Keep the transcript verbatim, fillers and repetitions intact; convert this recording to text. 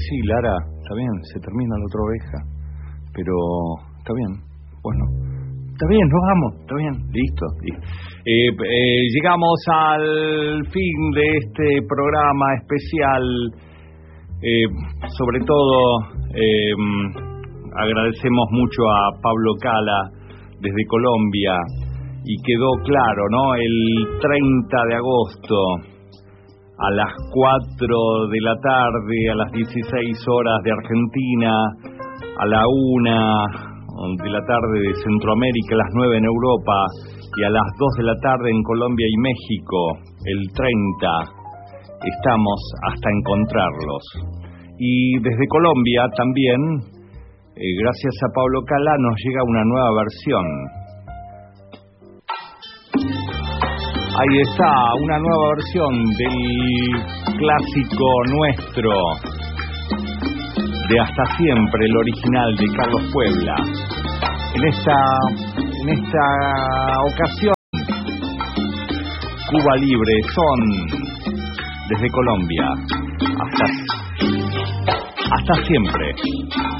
sí, Lara, está bien, se termina la otra oveja, pero está bien, bueno, está bien, nos vamos, está bien, listo. Eh, eh, llegamos al fin de este programa especial, eh, sobre todo eh, agradecemos mucho a Pablo Cala desde Colombia, y quedó claro, ¿no? El treinta de agosto a las cuatro de la tarde, a las dieciséis horas de Argentina, a la una de la tarde de Centroamérica, a las nueve en Europa y a las dos de la tarde en Colombia y México, el treinta, estamos hasta encontrarlos. Y desde Colombia también, eh, gracias a Pablo Cala, nos llega una nueva versión. Ahí está, una nueva versión del clásico nuestro de Hasta Siempre, el original de Carlos Puebla. En esta, en esta ocasión, Cuba Libre son desde Colombia. Hasta, hasta siempre.